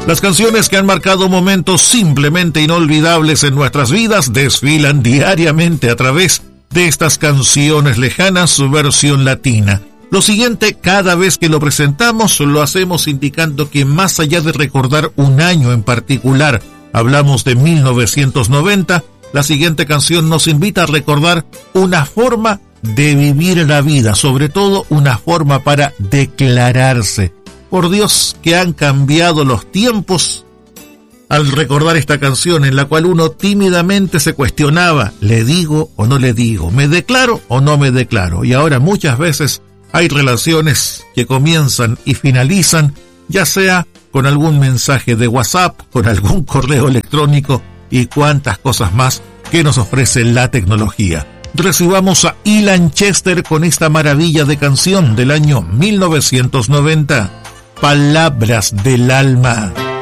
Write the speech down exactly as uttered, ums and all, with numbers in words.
Las canciones que han marcado momentos simplemente inolvidables en nuestras vidas desfilan diariamente a través de estas canciones lejanas, su versión latina. Lo siguiente, cada vez que lo presentamos, lo hacemos indicando que más allá de recordar un año en particular, hablamos de mil novecientos noventa, la siguiente canción nos invita a recordar una forma de vivir la vida, sobre todo una forma para declararse. Por Dios, que han cambiado los tiempos al recordar esta canción en la cual uno tímidamente se cuestionaba, ¿le digo o no le digo? ¿Me declaro o no me declaro? Y ahora muchas veces hay relaciones que comienzan y finalizan, ya sea con algún mensaje de WhatsApp, con algún correo electrónico y cuantas cosas más que nos ofrece la tecnología. Recibamos a Ilan Chester con esta maravilla de canción del año mil novecientos noventa, Palabras del Alma.